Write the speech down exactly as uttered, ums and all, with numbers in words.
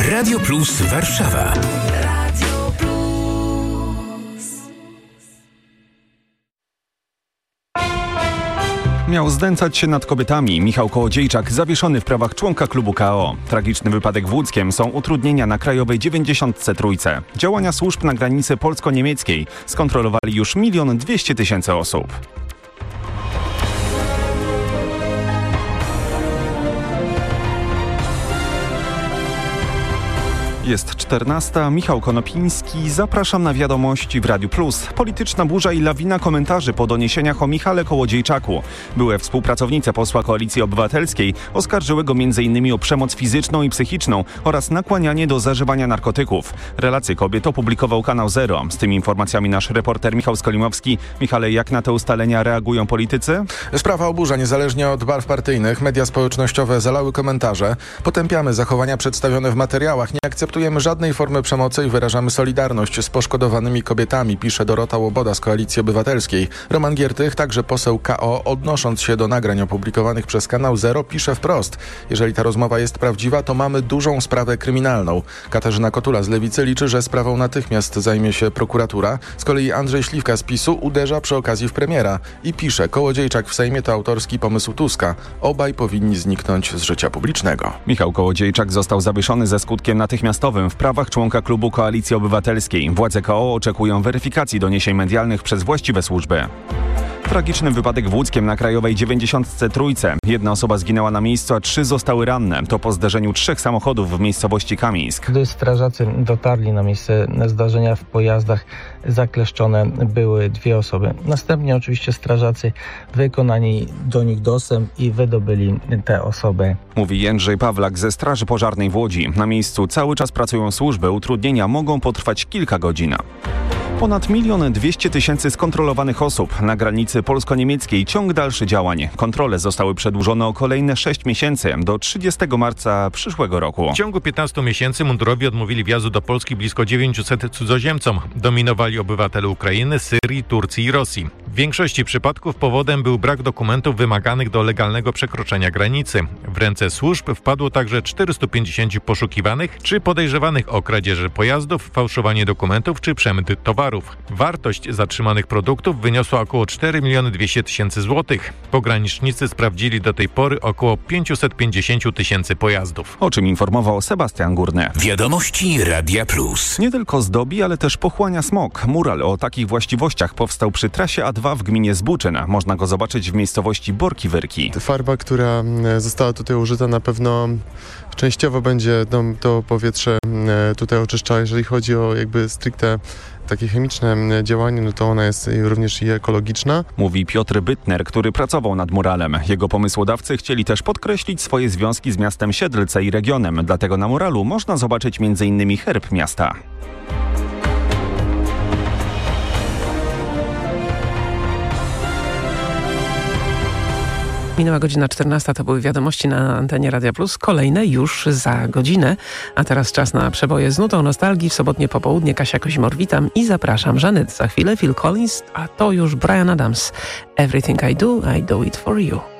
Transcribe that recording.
Radio Plus Warszawa. Miał znęcać się nad kobietami. Michał Kołodziejczak zawieszony w prawach członka klubu K O. Tragiczny wypadek w Łódzkiem. Są utrudnienia na Krajowej dziewięćdziesiątce trójce. Działania służb na granicy polsko-niemieckiej skontrolowali już milion dwieście tysięcy osób. Jest czternasta. Michał Konopiński. Zapraszam na wiadomości w Radiu Plus. Polityczna burza i lawina komentarzy po doniesieniach o Michale Kołodziejczaku. Były współpracownice posła Koalicji Obywatelskiej oskarżyły go między innymi o przemoc fizyczną i psychiczną oraz nakłanianie do zażywania narkotyków. Relacje kobiet opublikował Kanał Zero. Z tymi informacjami nasz reporter Michał Skolimowski. Michale, jak na te ustalenia reagują politycy? Sprawa oburza niezależnie od barw partyjnych. Media społecznościowe zalały komentarze. Potępiamy zachowania przedstawione w materiałach. Nie akceptujemy żadnej formy przemocy i wyrażamy solidarność z poszkodowanymi kobietami, pisze Dorota Łoboda z Koalicji Obywatelskiej. Roman Giertych, także poseł K O, odnosząc się do nagrań opublikowanych przez Kanał Zero, pisze wprost: jeżeli ta rozmowa jest prawdziwa, to mamy dużą sprawę kryminalną. Katarzyna Kotula z Lewicy liczy, że sprawą natychmiast zajmie się prokuratura. Z kolei Andrzej Śliwka z PiSu uderza przy okazji w premiera i pisze: Kołodziejczak w Sejmie to autorski pomysł Tuska. Obaj powinni zniknąć z życia publicznego. Michał Kołodziejczak został zawieszony ze skutkiem natychmiastowym w prawach członka klubu Koalicji Obywatelskiej. Władze K O oczekują weryfikacji doniesień medialnych przez właściwe służby. Tragiczny wypadek w Łódzkiem na Krajowej dziewięćdziesiątce trójce. Jedna osoba zginęła na miejscu, a trzy zostały ranne. To po zderzeniu trzech samochodów w miejscowości Kamieńsk. Gdy strażacy dotarli na miejsce zdarzenia, w pojazdach zakleszczone były dwie osoby. Następnie oczywiście strażacy wykonali do nich dostęp i wydobyli te osoby. Mówi Jędrzej Pawlak ze Straży Pożarnej w Łodzi. Na miejscu cały czas pracują służby. Utrudnienia mogą potrwać kilka godzin. Ponad milion dwieście tysięcy skontrolowanych osób. Na granicy polsko-niemieckiej ciąg dalszy działań. Kontrole zostały przedłużone o kolejne sześć miesięcy, do trzydziestego marca przyszłego roku. W ciągu piętnastu miesięcy mundurowi odmówili wjazdu do Polski blisko dziewięciuset cudzoziemcom. Dominowali obywatele Ukrainy, Syrii, Turcji i Rosji. W większości przypadków powodem był brak dokumentów wymaganych do legalnego przekroczenia granicy. W ręce służb wpadło także czterystu pięćdziesięciu poszukiwanych czy podejrzewanych o kradzież pojazdów, fałszowanie dokumentów czy przemyt towarów. Wartość zatrzymanych produktów wyniosła około cztery miliony dwieście tysięcy złotych. Pogranicznicy sprawdzili do tej pory około pięćset pięćdziesiąt tysięcy pojazdów. O czym informował Sebastian Górny. Wiadomości Radia Plus. Nie tylko zdobi, ale też pochłania smog. Mural o takich właściwościach powstał przy trasie A dwa w gminie Zbuczyn. Można go zobaczyć w miejscowości Borki Wyrki. Farba, która została tutaj użyta, na pewno częściowo będzie to, to powietrze tutaj oczyszczała. Jeżeli chodzi o jakby stricte takie chemiczne działanie, no to ona jest również i ekologiczna. Mówi Piotr Bytner, który pracował nad muralem. Jego pomysłodawcy chcieli też podkreślić swoje związki z miastem Siedlce i regionem. Dlatego na muralu można zobaczyć między innymi herb miasta. Minęła godzina czternasta, to były wiadomości na antenie Radia Plus. Kolejne już za godzinę. A teraz czas na przeboje z nutą nostalgii. W sobotnie popołudnie Kasia Kozimor, witam i zapraszam. Żanet za chwilę, Phil Collins, a to już Bryan Adams. Everything I do, I do it for you.